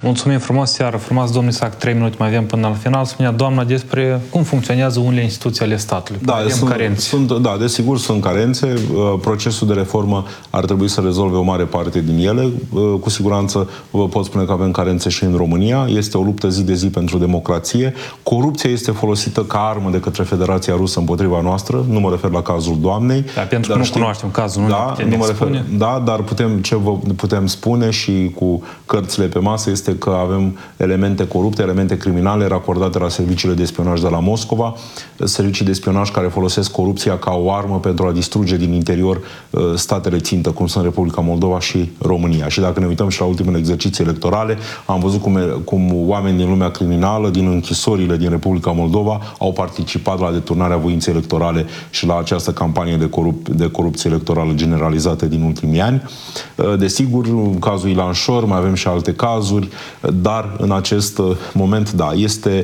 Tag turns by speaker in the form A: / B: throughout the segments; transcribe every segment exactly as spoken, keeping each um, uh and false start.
A: Mulțumim frumos, seară frumoasă, domnul Isaac, trei minute mai avem până la final. Spunea doamna despre cum funcționează unele instituții ale statului.
B: Da, sunt, sunt, da, desigur sunt carențe. Procesul de reformă ar trebui să rezolve o mare parte din ele. Cu siguranță vă pot spune că avem carențe și în România. Este o luptă zi de zi pentru democrație. Corupția este folosită ca armă de către Federația Rusă împotriva noastră. Nu mă refer la cazul doamnei.
A: Da, pentru că nu știm, cunoaștem cazul, nu,
B: da, nu mă refer, da, dar putem, ce vă putem spune și cu cărțile pe masă este că avem elemente corupte, elemente criminale racordate la serviciile de spionaj de la Moscova, servicii de spionaj care folosesc corupția ca o armă pentru a distruge din interior statele țintă, cum sunt Republica Moldova și România. Și dacă ne uităm și la ultimele exerciții electorale, am văzut cum, cum oameni din lumea criminală, din închisorile din Republica Moldova, au participat la deturnarea voinței electorale și la această campanie de, corup de corupție electorală generalizată din ultimii ani. Desigur, în cazul Ilan Șor, mai avem și alte cazuri, dar în acest moment, da, este,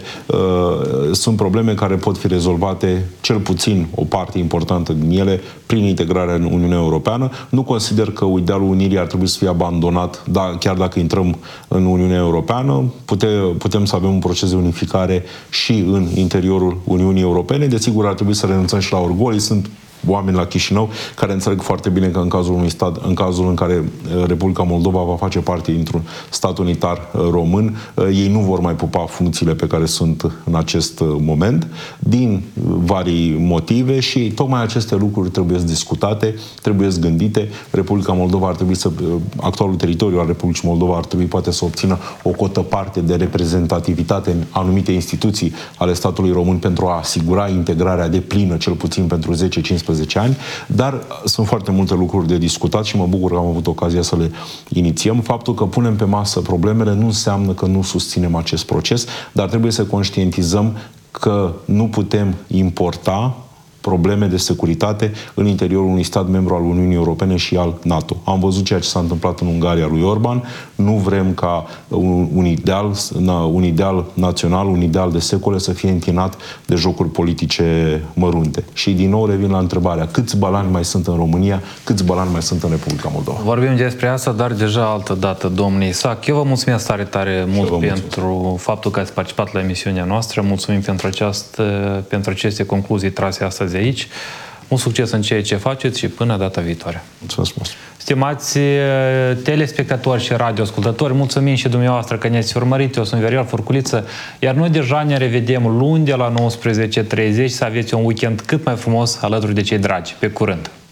B: uh, sunt probleme care pot fi rezolvate, cel puțin o parte importantă din ele, prin integrarea în Uniunea Europeană. Nu consider că idealul unirii ar trebui să fie abandonat, da, chiar dacă intrăm în Uniunea Europeană. Pute, putem să avem un proces de unificare și în interiorul Uniunii Europene. Desigur, ar trebui să renunțăm și la orgolii. Sunt oameni la Chișinău care înțeleg foarte bine că în cazul unui stat, în cazul în care Republica Moldova va face parte dintr-un stat unitar român, ei nu vor mai pupa funcțiile pe care sunt în acest moment, din vari motive, și tocmai aceste lucruri trebuie discutate, trebuie gândite. Republica Moldova ar trebui să, actualul teritoriu al Republicii Moldova ar trebui poate să obțină o cotă parte de reprezentativitate în anumite instituții ale statului român pentru a asigura integrarea deplină, cel puțin pentru zece cincisprezece ani, dar sunt foarte multe lucruri de discutat și mă bucur că am avut ocazia să le inițiem. Faptul că punem pe masă problemele nu înseamnă că nu susținem acest proces, dar trebuie să conștientizăm că nu putem importa probleme de securitate în interiorul unui stat membru al Uniunii Europene și al NATO. Am văzut ceea ce s-a întâmplat în Ungaria lui Orban. Nu vrem ca un, un, ideal, un ideal național, un ideal de secole să fie întinat de jocuri politice mărunte. Și din nou revin la întrebarea: câți balani mai sunt în România, câți balani mai sunt în Republica Moldova? Vorbim
A: despre asta, dar deja altă dată, domnul Isaac. Eu vă mulțumesc tare, tare mult pentru mulțumesc. faptul că ați participat la emisiunea noastră. Mulțumim pentru, această, pentru aceste concluzii trase astăzi aici. Mult succes în ceea ce faceți și până data viitoare.
B: Mulțumesc mult!
A: Stimați telespectatori și radioascultători, mulțumim și dumneavoastră că ne-ați urmărit. Eu sunt Viorel Furculiță, iar noi deja ne revedem luni de la nouăsprezece și treizeci. Să aveți un weekend cât mai frumos alături de cei dragi. Pe curând!